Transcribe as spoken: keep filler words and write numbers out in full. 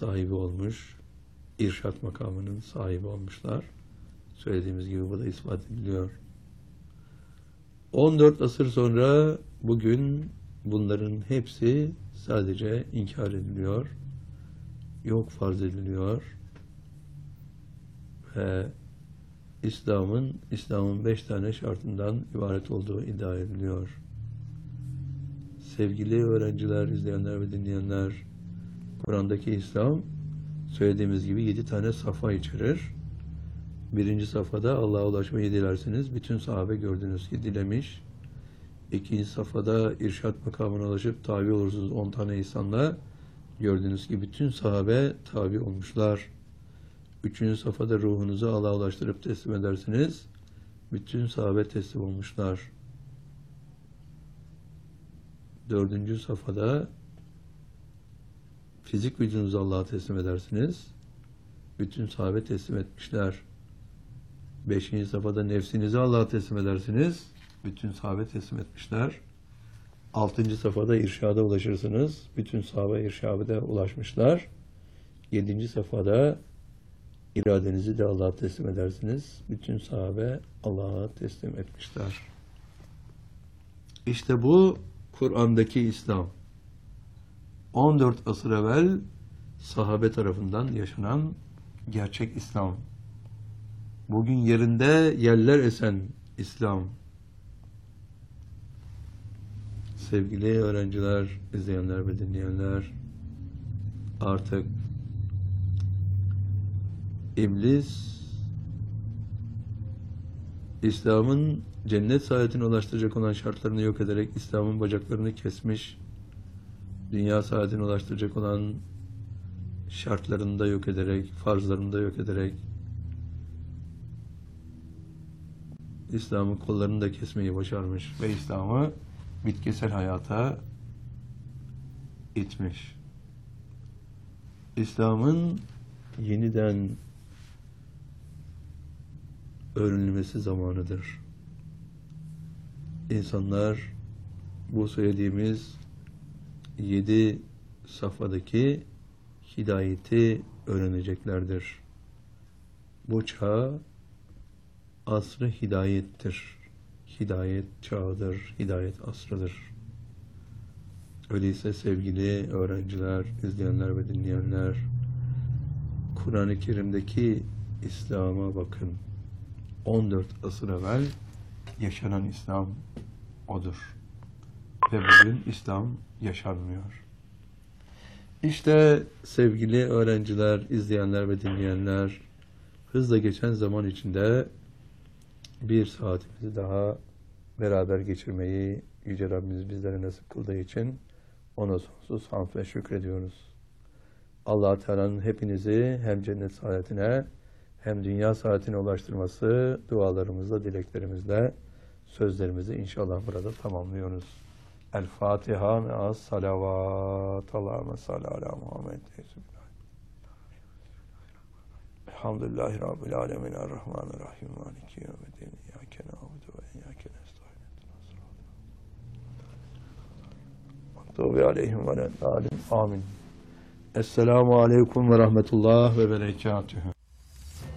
sahibi olmuş, irşat makamının sahibi olmuşlar. Söylediğimiz gibi bu da ispat ediliyor. on dört asır sonra bugün bunların hepsi sadece inkar ediliyor, yok farz ediliyor ve İslam'ın İslam'ın beş tane şartından ibaret olduğu iddia ediliyor. Sevgili öğrenciler, izleyenler ve dinleyenler, Kur'an'daki İslam söylediğimiz gibi yedi tane safa içerir. Birinci safhada Allah'a ulaşmayı dilersiniz. Bütün sahabe gördünüz ki dilemiş. İkinci safhada irşat makamına ulaşıp tabi olursunuz on tane insanla. Gördünüz ki bütün sahabe tabi olmuşlar. Üçüncü safhada ruhunuzu Allah'a ulaştırıp teslim edersiniz. Bütün sahabe teslim olmuşlar. Dördüncü safhada fizik vücudunuzu Allah'a teslim edersiniz. Bütün sahabe teslim etmişler. Beşinci safhada nefsinizi Allah'a teslim edersiniz. Bütün sahabe teslim etmişler. Altıncı safhada irşada ulaşırsınız. Bütün sahabe irşada ulaşmışlar. Yedinci safhada iradenizi de Allah'a teslim edersiniz. Bütün sahabe Allah'a teslim etmişler. İşte bu Kur'an'daki İslam. on dört asır evvel sahabe tarafından yaşanan gerçek İslam. Bugün yerinde yerler esen İslam. Sevgili öğrenciler, izleyenler ve dinleyenler, artık İblis İslam'ın cennet saadetine ulaştıracak olan şartlarını yok ederek İslam'ın bacaklarını kesmiş, dünya saadetine ulaştıracak olan şartlarını da yok ederek, farzlarını da yok ederek İslam'ın kollarını da kesmeyi başarmış ve İslam'ı bitkisel hayata itmiş. İslam'ın yeniden öğrenilmesi zamanıdır. İnsanlar bu söylediğimiz yedi safhadaki hidayeti öğreneceklerdir. Bu çağ asrı hidayettir. Hidayet çağıdır, hidayet asrıdır. Öyleyse sevgili öğrenciler, izleyenler ve dinleyenler, Kur'an-ı Kerim'deki İslam'a bakın. on dört asır evvel yaşanan İslam odur. Ve bugün İslam yaşanmıyor. İşte sevgili öğrenciler, izleyenler ve dinleyenler, hızla geçen zaman içinde bir saatimizi daha beraber geçirmeyi Yüce Rabbimiz bizlere nasip kıldığı için ona sonsuz hamd ve şükrediyoruz. Allah-u Teala'nın hepinizi hem cennet saadetine hem dünya saadetine ulaştırması dualarımızla, dileklerimizle sözlerimizi inşallah burada tamamlıyoruz. El Fatiha me'as salavat. Allahümme salli ala Muhammed. Elhamdülillahi Rabbil alemin. Errahmanirrahim. Maliki yevmiddin. İyyâke na'budu ve iyyâke nestaîn. Mağdûbi aleyhim ve lâddâlin. Amin. Esselamu aleyküm ve rahmetullah ve berekâtühü.